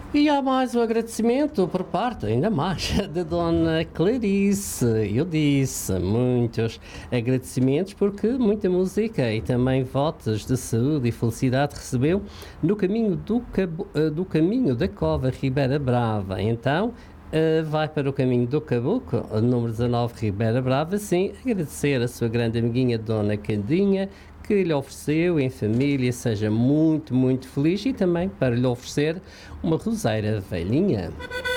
E há mais um agradecimento por parte, ainda mais, da Dona Clarice. Eu disse muitos agradecimentos porque muita música e também votos de saúde e felicidade recebeu no caminho do caminho da Cova Ribeira Brava. Então, vai para o caminho do Cabuco, número 19 Ribeira Brava, sim, agradecer a sua grande amiguinha Dona Candinha, que lhe ofereceu em família, seja muito, muito feliz e também para lhe oferecer uma roseira velhinha.